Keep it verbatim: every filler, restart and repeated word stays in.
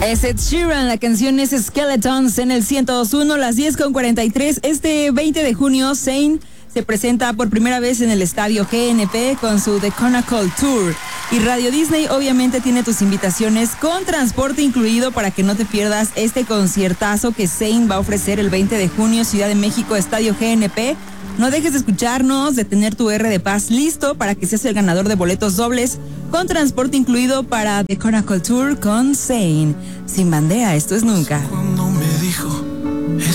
Es Ed Sheeran, la canción es Skeletons en el ciento dos punto uno, las diez con cuarenta y tres. Este veinte de junio, Zayn se presenta por primera vez en el estadio G N P con su The Chronicle Tour. Y Radio Disney obviamente tiene tus invitaciones con transporte incluido para que no te pierdas este conciertazo que Zayn va a ofrecer el veinte de junio, Ciudad de México, estadio G N P. No dejes de escucharnos, de tener tu R de Paz listo para que seas el ganador de boletos dobles con transporte incluido para The Chronicle Tour con Zayn. Sin bandera, esto es nunca. Cuando me dijo